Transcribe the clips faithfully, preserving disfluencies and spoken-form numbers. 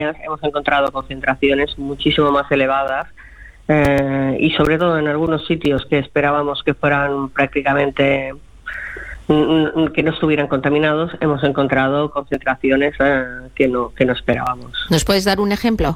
hemos encontrado concentraciones muchísimo más elevadas eh, y sobre todo en algunos sitios que esperábamos que fueran prácticamente que no estuvieran contaminados, hemos encontrado concentraciones eh, que no que no esperábamos. ¿Nos puedes dar un ejemplo?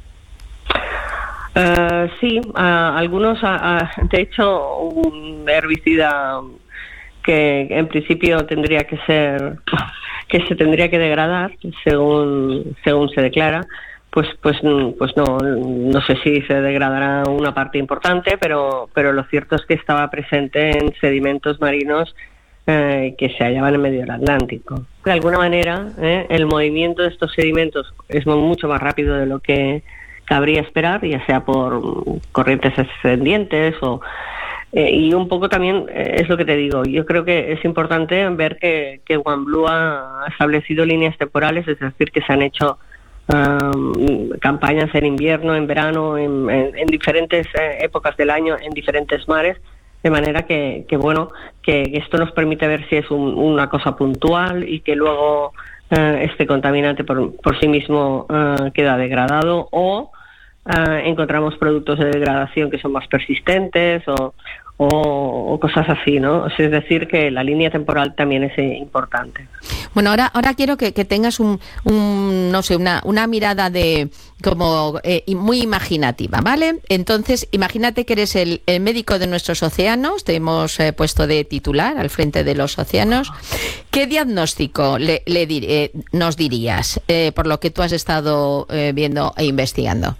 Uh, sí, uh, algunos, uh, uh, de hecho, un herbicida que en principio tendría que ser, que se tendría que degradar según según se declara, pues pues pues no no sé si se degradará una parte importante, pero pero lo cierto es que estaba presente en sedimentos marinos eh, que se hallaban en medio del Atlántico. De alguna manera, eh, el movimiento de estos sedimentos es mucho más rápido de lo que cabría esperar, ya sea por corrientes ascendientes o eh, y un poco también eh, es lo que te digo. Yo creo que es importante ver que, que OneBlue ha establecido líneas temporales, es decir, que se han hecho um, campañas en invierno, en verano, en, en, en diferentes eh, épocas del año, en diferentes mares, de manera que, que bueno, que esto nos permite ver si es un, una cosa puntual y que luego Uh, este contaminante por, por sí mismo uh, queda degradado o uh, encontramos productos de degradación que son más persistentes o, o, o cosas así, ¿no? Es decir, que la línea temporal también es eh, importante. Bueno, ahora ahora quiero que, que tengas un, un no sé una una mirada de como eh, muy imaginativa, ¿vale? Entonces, imagínate que eres el, el médico de nuestros océanos, te hemos eh, puesto de titular al frente de los océanos. ¿Qué diagnóstico le, le dir, eh, nos dirías eh, por lo que tú has estado eh, viendo e investigando?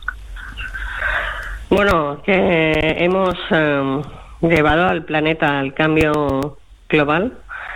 Bueno, que hemos eh, llevado al planeta al cambio global.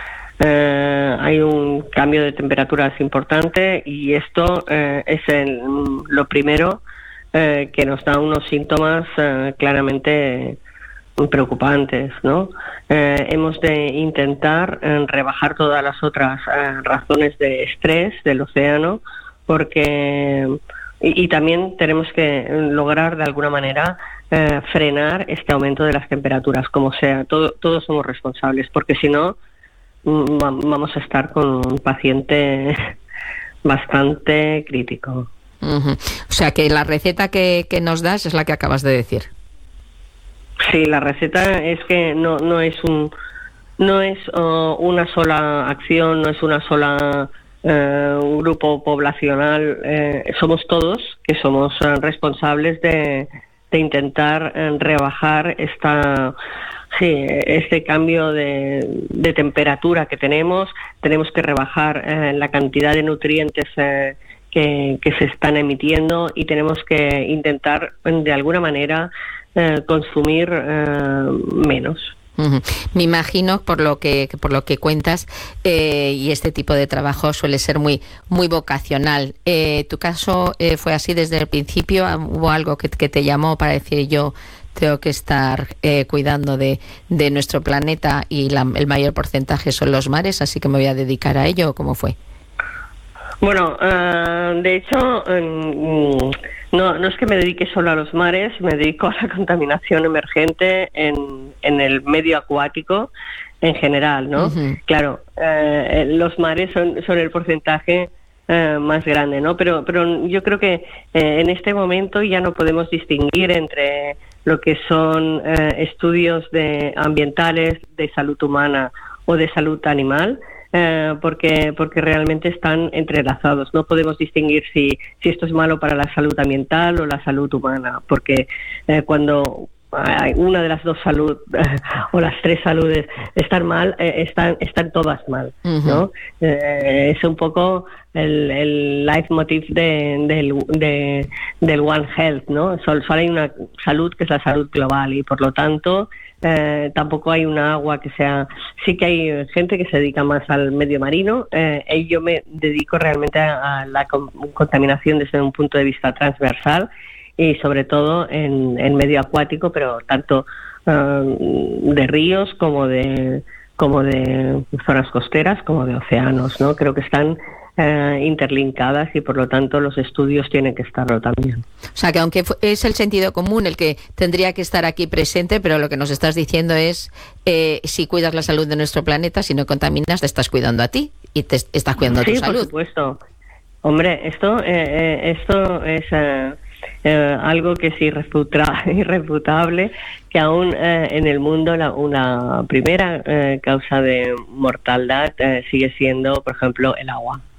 Eh, hay un cambio de temperaturas importante y esto eh, es el, lo primero eh, que nos da unos síntomas eh, claramente preocupantes, ¿no? Eh, hemos de intentar eh, rebajar todas las otras eh, razones de estrés del océano porque y, y también tenemos que lograr de alguna manera eh, frenar este aumento de las temperaturas, como sea. Todo, todos somos responsables, porque si no vamos a estar con un paciente bastante crítico. Uh-huh. O sea que la receta que, que nos das es la que acabas de decir. Sí, la receta es que no no es un no es uh, una sola acción, no es una sola uh, un grupo poblacional. Eh, somos todos que somos uh, responsables de, de intentar uh, rebajar esta Sí, este cambio de, de temperatura que tenemos. Tenemos que rebajar eh, la cantidad de nutrientes eh, que, que se están emitiendo y tenemos que intentar, de alguna manera, eh, consumir eh, menos. Uh-huh. Me imagino, por lo que por lo que cuentas, eh, y este tipo de trabajo suele ser muy muy vocacional. Eh, ¿Tu caso eh, fue así desde el principio? ¿Hubo algo que, que te llamó para decir yo tengo que estar eh, cuidando de, de nuestro planeta y la, el mayor porcentaje son los mares, así que me voy a dedicar a ello? ¿Cómo fue? Bueno, uh, de hecho, um, no, no es que me dedique solo a los mares, me dedico a la contaminación emergente en, en el medio acuático en general, ¿no? Uh-huh. Claro, uh, los mares son, son el porcentaje uh, más grande, ¿no? Pero, pero yo creo que uh, en este momento ya no podemos distinguir entre lo que son eh, estudios de ambientales, de salud humana o de salud animal, eh, porque porque realmente están entrelazados. No podemos distinguir si si esto es malo para la salud ambiental o la salud humana, porque eh, cuando hay una de las dos salud o las tres saludes están mal, eh, están están todas mal, ¿no? Uh-huh. Eh, es un poco el, el leitmotiv de, del, de, del One Health, ¿no? Solo, solo hay una salud que es la salud global y por lo tanto eh, tampoco hay una agua que sea... Sí que hay gente que se dedica más al medio marino, eh, y yo me dedico realmente a, a la contaminación desde un punto de vista transversal y sobre todo en, en medio acuático, pero tanto uh, de ríos como de como de zonas costeras como de océanos, ¿no? Creo que están uh, interlinkadas y por lo tanto los estudios tienen que estarlo también. O sea que aunque es el sentido común el que tendría que estar aquí presente, pero lo que nos estás diciendo es eh, si cuidas la salud de nuestro planeta, si no contaminas, te estás cuidando a ti y te estás cuidando sí, tu salud. Sí, por supuesto. Hombre, esto, eh, eh, esto es eh, eh, algo que es irrefuta- irrefutable, que aún eh, en el mundo la, una primera eh, causa de mortalidad eh, sigue siendo, por ejemplo, el agua.